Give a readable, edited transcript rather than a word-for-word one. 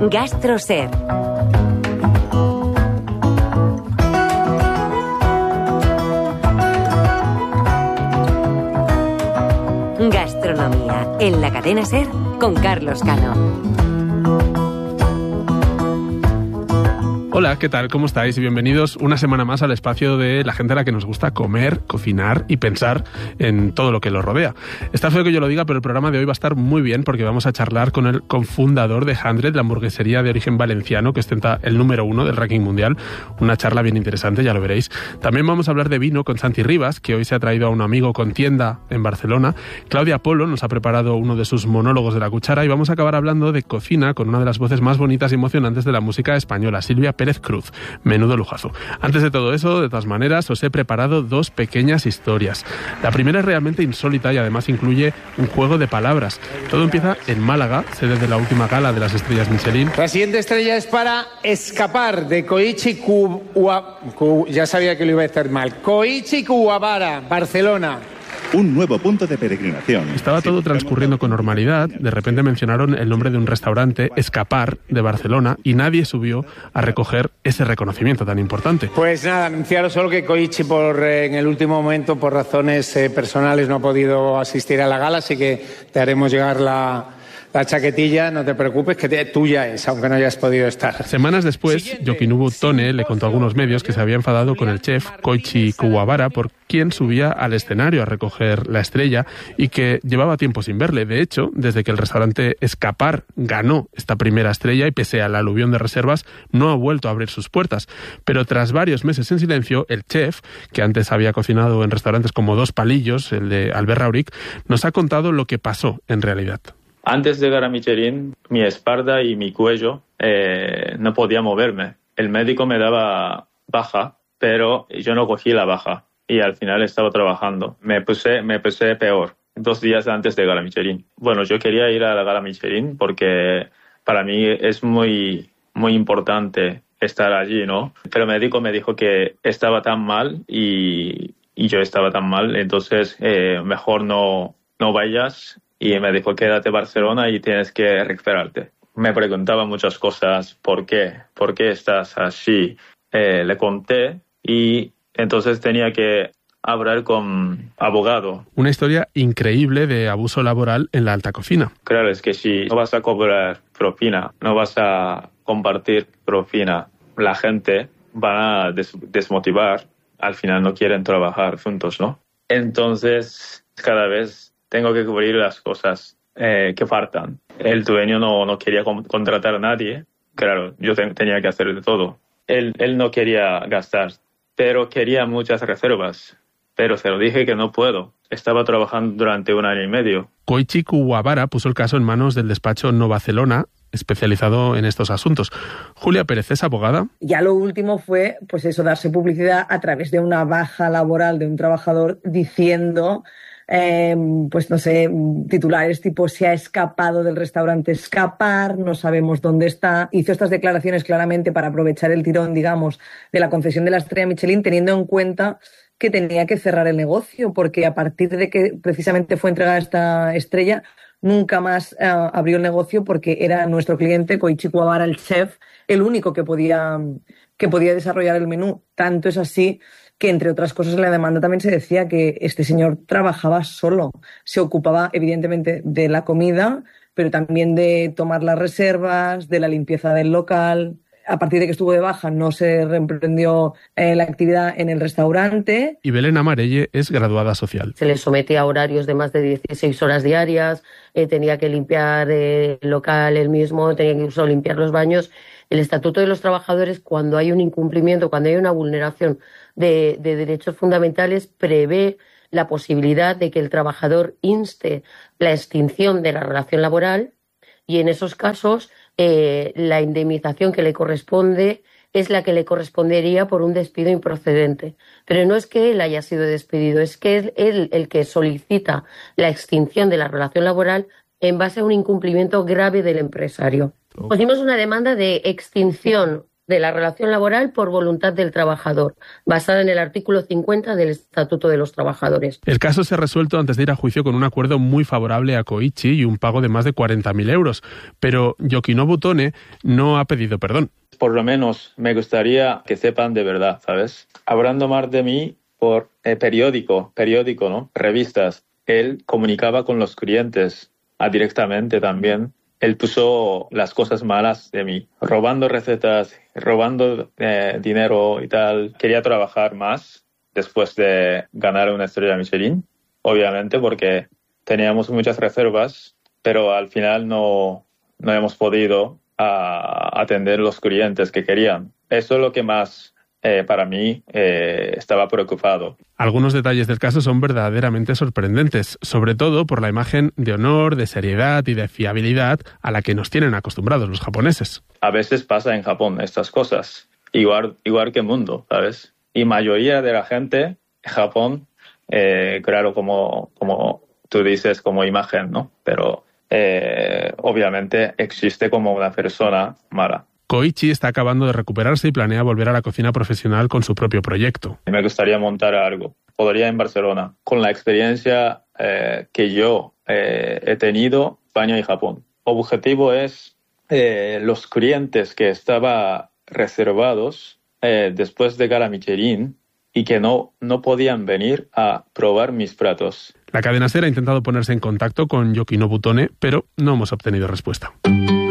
GastroSer. Gastronomía en la cadena SER con Carlos Cano. Hola, ¿qué tal? ¿Cómo estáis? Y bienvenidos una semana más al espacio de la gente a la que nos gusta comer, cocinar y pensar en todo lo que lo rodea. Está feo que yo lo diga, pero el programa de hoy va a estar muy bien porque vamos a charlar con el cofundador de 100, la hamburguesería de origen valenciano que ostenta el número 1 del ranking mundial. Una charla bien interesante, ya lo veréis. También vamos a hablar de vino con Santi Rivas, que hoy se ha traído a un amigo con tienda en Barcelona. Claudia Polo nos ha preparado uno de sus monólogos de la cuchara y vamos a acabar hablando de cocina con una de las voces más bonitas y emocionantes de la música española, Silvia Pérez Cruz. Menudo lujazo. Antes de todo eso, de todas maneras, os he preparado dos pequeñas historias. La primera es realmente insólita y además incluye un juego de palabras. Todo empieza en Málaga, sede de la última gala de las estrellas Michelin. La siguiente estrella es para Escapar, de Koichi ya sabía que lo iba a estar mal. Koichi Kuwabara, Barcelona. Un nuevo punto de peregrinación. Estaba todo transcurriendo con normalidad. De repente mencionaron el nombre de un restaurante, Escapar, de Barcelona, y nadie subió a recoger ese reconocimiento tan importante. Pues nada, anunciaros solo que Koichi en el último momento, por razones personales, no ha podido asistir a la gala, así que te haremos llegar la chaquetilla, no te preocupes, que tuya es, aunque no hayas podido estar. Semanas después, Yokinobu Tone le contó a algunos medios que se había enfadado con el chef Koichi Kuwabara por quien subía al escenario a recoger la estrella y que llevaba tiempo sin verle. De hecho, desde que el restaurante Escapar ganó esta primera estrella y pese al aluvión de reservas, no ha vuelto a abrir sus puertas. Pero tras varios meses en silencio, el chef, que antes había cocinado en restaurantes como Dos Palillos, el de Albert Rauric, nos ha contado lo que pasó en realidad. Antes de llegar a Michelin, mi espalda y mi cuello no podía moverme. El médico me daba baja, pero yo no cogí la baja y al final estaba trabajando. Me puse peor 2 días antes de gala Michelin. Bueno, yo quería ir a la gala Michelin porque para mí es muy, muy importante estar allí, ¿no? Pero el médico me dijo que estaba tan mal y yo estaba tan mal, entonces mejor no vayas. Y me dijo, quédate en Barcelona y tienes que recuperarte. Me preguntaba muchas cosas, ¿por qué? ¿Por qué estás así? Le conté y entonces tenía que hablar con abogado. Una historia increíble de abuso laboral en la alta cocina. Claro, es que si no vas a cobrar propina, no vas a compartir propina, la gente va a desmotivar. Al final no quieren trabajar juntos, ¿no? Entonces, cada vez tengo que cubrir las cosas que faltan. El dueño no quería contratar a nadie. Claro, yo tenía que hacer de todo. Él no quería gastar, pero quería muchas reservas. Pero se lo dije que no puedo. Estaba trabajando durante 1 año y medio. Koichi Kuwabara puso el caso en manos del despacho Nova Celona, especializado en estos asuntos. Julia Pérez es abogada. Ya lo último fue, pues eso, darse publicidad a través de una baja laboral de un trabajador diciendo... pues no sé, titulares tipo se ha escapado del restaurante Escapar, no sabemos dónde está. Hizo estas declaraciones claramente para aprovechar el tirón, digamos, de la concesión de la estrella Michelin, teniendo en cuenta que tenía que cerrar el negocio, porque a partir de que precisamente fue entregada esta estrella, nunca más abrió el negocio porque era nuestro cliente, Koichi Kuwabara, el chef, el único que podía desarrollar el menú. Tanto es así que, entre otras cosas, en la demanda también se decía que este señor trabajaba solo. Se ocupaba, evidentemente, de la comida, pero también de tomar las reservas, de la limpieza del local. A partir de que estuvo de baja, no se reemprendió la actividad en el restaurante. Y Belén Amarelle es graduada social. Se le sometía a horarios de más de 16 horas diarias, tenía que limpiar el local él mismo, tenía que incluso limpiar los baños. El Estatuto de los Trabajadores, cuando hay un incumplimiento, cuando hay una vulneración de derechos fundamentales, prevé la posibilidad de que el trabajador inste la extinción de la relación laboral y en esos casos la indemnización que le corresponde es la que le correspondería por un despido improcedente. Pero no es que él haya sido despedido, es que es él el que solicita la extinción de la relación laboral en base a un incumplimiento grave del empresario. Pusimos una demanda de extinción de la relación laboral por voluntad del trabajador, basada en el artículo 50 del Estatuto de los Trabajadores. El caso se ha resuelto antes de ir a juicio con un acuerdo muy favorable a Koichi y un pago de más de 40.000 euros, pero Yokinobu Tone no ha pedido perdón. Por lo menos me gustaría que sepan de verdad, ¿sabes? Hablando más de mí por periódico, ¿no? Revistas. Él comunicaba con los clientes directamente también. Él puso las cosas malas de mí, robando recetas, robando dinero y tal. Quería trabajar más después de ganar una estrella Michelin, obviamente, porque teníamos muchas reservas, pero al final no hemos podido atender los clientes que querían. Eso es lo que más para mí estaba preocupado. Algunos detalles del caso son verdaderamente sorprendentes, sobre todo por la imagen de honor, de seriedad y de fiabilidad a la que nos tienen acostumbrados los japoneses. A veces pasa en Japón estas cosas, igual que el mundo, ¿sabes? Y mayoría de la gente en Japón, claro, como tú dices, como imagen, ¿no? Pero obviamente existe como una persona mala. Koichi está acabando de recuperarse y planea volver a la cocina profesional con su propio proyecto. Me gustaría montar algo. Podría en Barcelona, con la experiencia que yo he tenido, España y Japón. Objetivo es los clientes que estaban reservados después de Gala Michelin y que no podían venir a probar mis platos. La cadena SER ha intentado ponerse en contacto con Yokinobu Tone, pero no hemos obtenido respuesta.